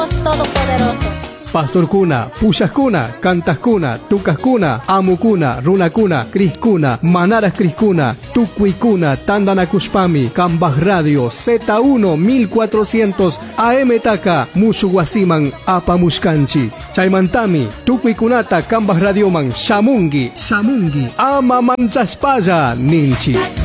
Todopoderoso. Pastorkuna, Pullaskuna, Cantaskuna, Tucaskuna, Amukuna, Runakuna, Criskuna, Manaras Criskuna, Tucuicuna, Tandanakuspami, Cambaj Radio, Z1 1400, AM Taka, Mushuguasiman, Apamushkanchi, Chaimantami, Tucuicunata, Cambaj Radioman, Shamungi, Ama Manchaspaya, Ninchi.